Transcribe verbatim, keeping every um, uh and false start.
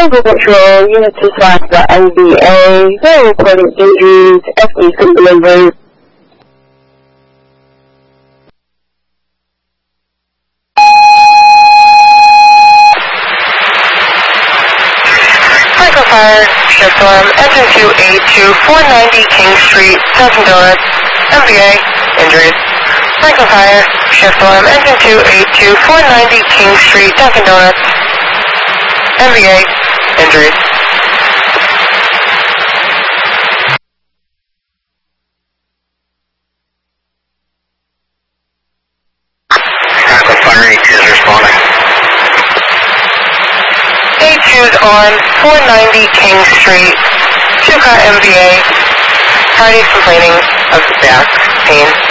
Tango Control, unit dispatch the N B A. They're reporting injuries, F D C delivery. Michael Fire, shift alarm, engine two eight two, four ninety King Street, Dunkin' Donuts, M B A, injuries. Michael Fire, shift alarm, engine two eight two, four ninety King Street, Dunkin' Donuts, M B A, injuries. Michael Fire, A two is responding. A two's on, four ninety King Street, two car M B A, party's complaining of back pain.